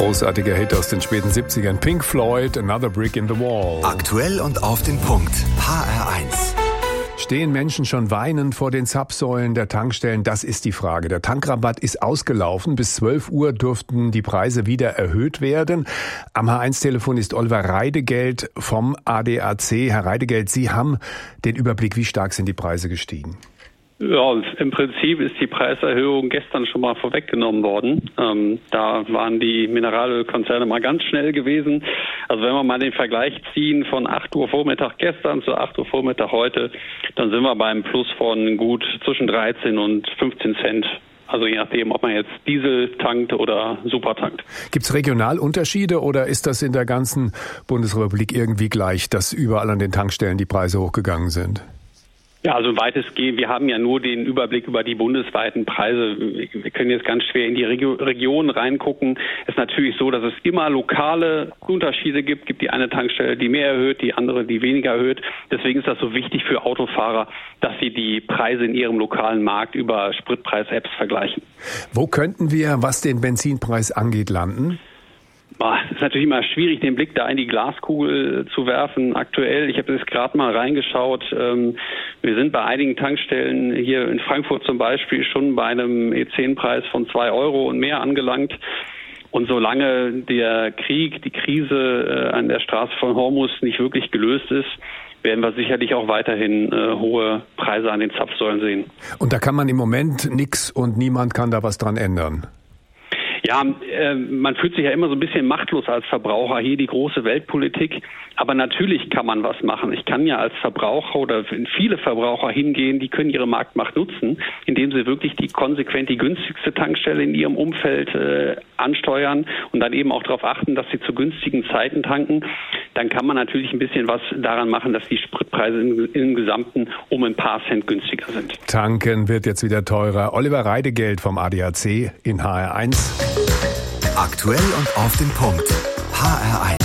Großartiger Hit aus den späten 70ern. Pink Floyd, Another Brick in the Wall. Aktuell und auf den Punkt. HR1. Stehen Menschen schon weinend vor den Zapfsäulen der Tankstellen? Das ist die Frage. Der Tankrabatt ist ausgelaufen. Bis 12 Uhr durften die Preise wieder erhöht werden. Am H1-Telefon ist Oliver Reidegeld vom ADAC. Herr Reidegeld, Sie haben den Überblick. Wie stark sind die Preise gestiegen? Ja, im Prinzip ist die Preiserhöhung gestern schon mal vorweggenommen worden. Da waren die Mineralölkonzerne mal ganz schnell gewesen. Also wenn wir mal den Vergleich ziehen von 8 Uhr Vormittag gestern zu 8 Uhr Vormittag heute, dann sind wir beim Plus von gut zwischen 13 und 15 Cent. Also je nachdem, ob man jetzt Diesel tankt oder Super tankt. Gibt es Regionalunterschiede oder ist das in der ganzen Bundesrepublik irgendwie gleich, dass überall an den Tankstellen die Preise hochgegangen sind? Ja, also weitestgehend. Wir haben ja nur den Überblick über die bundesweiten Preise. Wir können jetzt ganz schwer in die Region reingucken. Es ist natürlich so, dass es immer lokale Unterschiede gibt. Gibt die eine Tankstelle, die mehr erhöht, die andere, die weniger erhöht. Deswegen ist das so wichtig für Autofahrer, dass sie die Preise in ihrem lokalen Markt über Spritpreis-Apps vergleichen. Wo könnten wir, was den Benzinpreis angeht, landen? Es ist natürlich immer schwierig, den Blick da in die Glaskugel zu werfen. Aktuell, ich habe jetzt gerade mal reingeschaut, wir sind bei einigen Tankstellen hier in Frankfurt zum Beispiel schon bei einem E10-Preis von 2 Euro und mehr angelangt. Und solange der Krieg, die Krise an der Straße von Hormuz nicht wirklich gelöst ist, werden wir sicherlich auch weiterhin hohe Preise an den Zapfsäulen sehen. Und da kann man im Moment nichts und niemand kann da was dran ändern? Ja, man fühlt sich ja immer so ein bisschen machtlos als Verbraucher, hier die große Weltpolitik. Aber natürlich kann man was machen. Ich kann ja als Verbraucher oder viele Verbraucher hingehen, die können ihre Marktmacht nutzen, indem sie wirklich konsequent die günstigste Tankstelle in ihrem Umfeld ansteuern und dann eben auch darauf achten, dass sie zu günstigen Zeiten tanken. Dann kann man natürlich ein bisschen was daran machen, dass die Spritpreise im Gesamten um ein paar Cent günstiger sind. Tanken wird jetzt wieder teurer. Oliver Reidegeld vom ADAC in HR1. Aktuell und auf den Punkt. HR1.